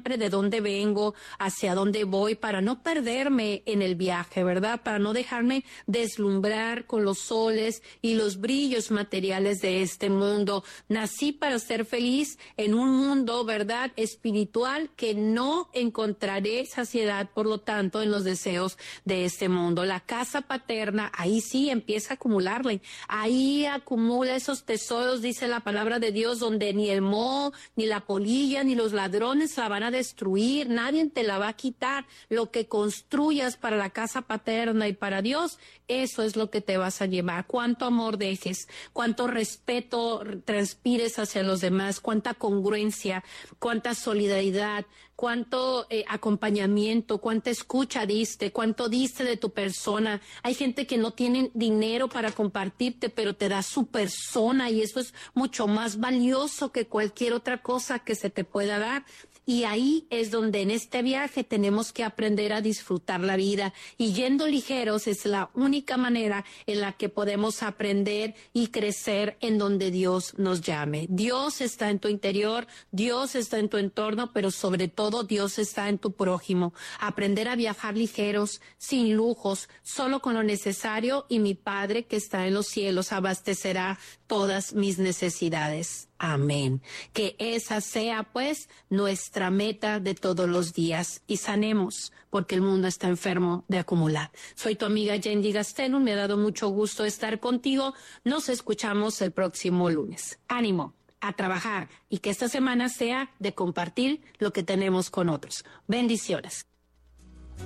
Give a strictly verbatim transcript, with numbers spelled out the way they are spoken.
de dónde vengo, hacia dónde voy, para no perderme en el viaje, ¿verdad? Para no dejarme deslumbrar con los soles y los brillos materiales de este mundo. Nací para ser feliz en un mundo, ¿verdad?, espiritual, que no encontraré saciedad, por lo tanto, en los deseos de este mundo. La casa paterna, ahí sí empieza a acumularle, ahí acumula esos tesoros, dice la palabra de Dios, donde ni el moho, ni la polilla, ni los ladrones la van a destruir, nadie te la va a quitar. Lo que construyas para la casa paterna y para Dios, eso es lo que te vas a llevar. Cuánto amor dejes, cuánto respeto transpires hacia los demás, cuánta congruencia, cuánta solidaridad, cuánto eh, acompañamiento, cuánta escucha diste, cuánto diste de tu persona. Hay gente que no tiene dinero para compartirte, pero te da su persona, y eso es mucho más valioso que cualquier otra cosa que se te pueda dar. Y ahí es donde en este viaje tenemos que aprender a disfrutar la vida, y yendo ligeros es la única manera en la que podemos aprender y crecer en donde Dios nos llame. Dios está en tu interior, Dios está en tu entorno, pero sobre todo Dios está en tu prójimo. Aprender a viajar ligeros, sin lujos, solo con lo necesario, y mi Padre que está en los cielos abastecerá todas mis necesidades. Amén. Que esa sea, pues, nuestra meta de todos los días, y sanemos, porque el mundo está enfermo de acumular. Soy tu amiga Jenny Gastelum, me ha dado mucho gusto estar contigo. Nos escuchamos el próximo lunes. Ánimo a trabajar, y que esta semana sea de compartir lo que tenemos con otros. Bendiciones.